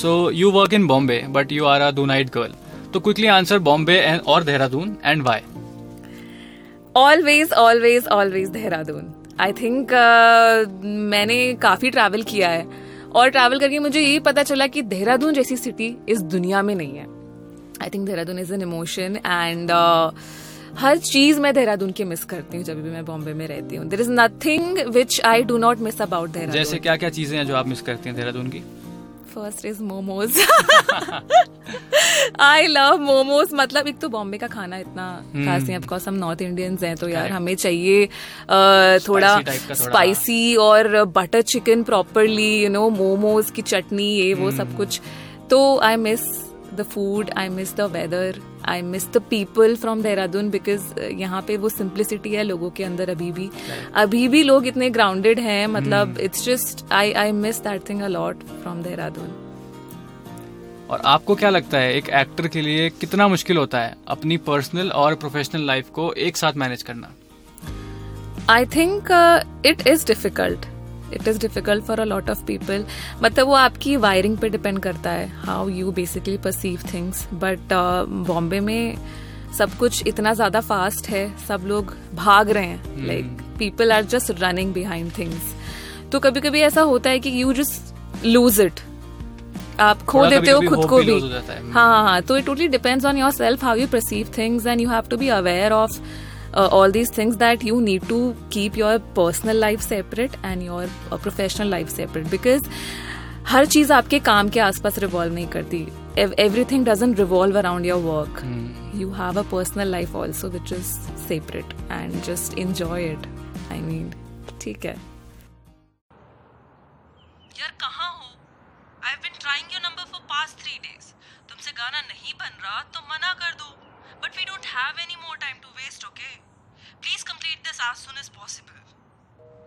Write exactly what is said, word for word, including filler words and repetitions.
So you work in Bombay, but you are a Dunaite girl. So quickly answer Bombay and or Dehradun and why. Always, always, always Dehradun. I think uh, मैंने काफ़ी travel किया है और travel करके मुझे यही पता चला कि देहरादून जैसी सिटी इस दुनिया में नहीं है. I think Dehradun is an emotion and हर चीज़ मैं देहरादून की मिस करती हूँ जब भी मैं बॉम्बे में रहती हूँ. There is nothing which I do not miss about Dehradun. जैसे क्या क्या चीज़ें हैं जो आप मिस करती हैं देहरादून की? First is momos. I love momos. मतलब एक तो बॉम्बे का खाना इतना खास नहीं, ऑफकोर्स हम नॉर्थ इंडियंस हैं तो यार हमें चाहिए uh, थोड़ा स्पाइसी और butter chicken properly, you know, momos की चटनी, ये वो सब कुछ. तो I miss the food, I miss the weather, I miss the people from Dehradun because यहाँ पे वो सिंप्लिसिटी है लोगों के अंदर अभी भी. अभी भी लोग इतने ग्राउंडेड हैं. मतलब it's just I I miss that thing a lot from Dehradun. और आपको क्या लगता है एक एक्टर के लिए कितना मुश्किल होता है अपनी पर्सनल और प्रोफेशनल लाइफ को एक साथ मैनेज करना? I think it is difficult. It is difficult for a lot of people. मतलब वो आपकी वायरिंग पे डिपेंड करता है, how you basically perceive things. But Bombay में सब कुछ इतना ज्यादा फास्ट है, सब लोग भाग रहे हैं, like people are just running behind things. तो कभी कभी ऐसा होता है कि यू जस्ट लूज इट, आप खो देते हो खुद को भी. हाँ हाँ हाँ. तो it totally depends on your self how you perceive things and you have to be aware of Uh, all these things that you need to keep your personal life separate and your uh, professional life separate because हर चीज आपके काम के आसपास revolve नहीं करती. Everything doesn't revolve around your work. Hmm. You have a personal life also which is separate and just enjoy it. I mean, ठीक है. यार कहाँ हो? I've been trying your number for past three days. तुमसे गाना नहीं बन रहा तो मना कर दो. But we don't have any more time to waste, okay? Please complete this as soon as possible.